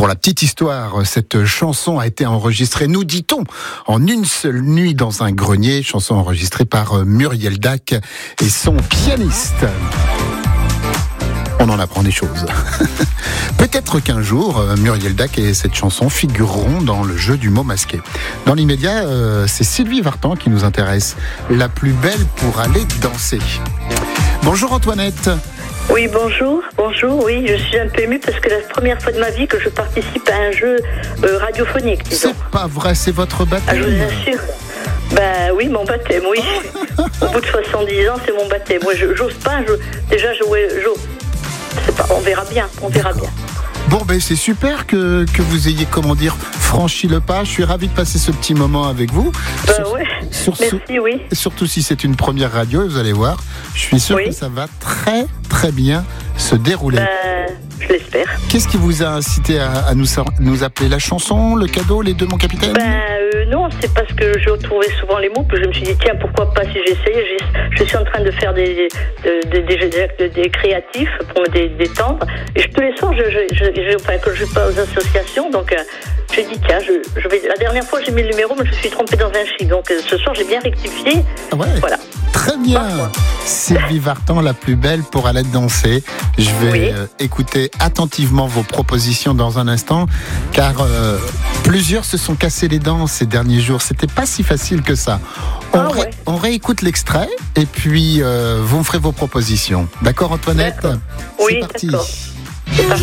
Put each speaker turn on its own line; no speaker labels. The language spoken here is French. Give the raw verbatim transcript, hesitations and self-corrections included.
Pour la petite histoire, cette chanson a été enregistrée, nous dit-on, en une seule nuit dans un grenier. Chanson enregistrée par Muriel Dac et son pianiste. On en apprend des choses. Peut-être qu'un jour, Muriel Dac et cette chanson figureront dans le jeu du mot masqué. Dans l'immédiat, euh, c'est Sylvie Vartan qui nous intéresse. La plus belle pour aller danser. Bonjour Antoinette.
Oui, bonjour, bonjour, oui, je suis un peu émue parce que c'est la première fois de ma vie que je participe à un jeu euh, radiophonique, disons.
C'est pas vrai, c'est votre baptême.
Ah, je vous assure. Ben oui, mon baptême, oui. Au bout de soixante-dix ans, c'est mon baptême. Moi, je, j'ose pas, je, déjà, je, je, c'est pas, on verra bien, on verra
D'accord.
bien.
Bon, ben c'est super que, que vous ayez, comment dire, franchi le pas. Je suis ravi de passer ce petit moment avec vous.
Ben
Sur-
ouais,
sur-
merci, oui.
Surtout si c'est une première radio, vous allez voir. Je suis sûr
Oui.
que ça va très, très bien se dérouler.
Ben, je l'espère.
Qu'est-ce qui vous a incité à, à nous, nous appeler? La chanson, le cadeau, les deux, mon capitaine?
Ben euh, non, c'est parce que je retrouvais souvent les mots, puis je me suis dit, tiens, pourquoi pas si j'essayais. J'ai- Je suis en train de faire des, des, des, des, des- des créatifs pour me dé- détendre. Et je, tous les soirs, je, je, je, je, enfin, que je vais pas aux associations, donc euh, j'ai dit, tiens, je, je vais... la dernière fois, j'ai mis le numéro, mais je me suis trompée dans un chiffre. Donc euh, ce soir, j'ai bien rectifié.
Ah ouais.
Voilà.
Très bien.
Parfois.
Sylvie Vartan, la plus belle pour aller danser. Je vais
Oui.
euh, écouter attentivement vos propositions dans un instant, car euh, plusieurs se sont cassés les dents ces derniers jours. C'était pas si facile que ça. On,
Ah
ré-
ouais.
on réécoute l'extrait et puis euh, vous me ferez vos propositions. D'accord, Antoinette?
D'accord.
C'est
Oui,
parti.
d'accord. C'est parti.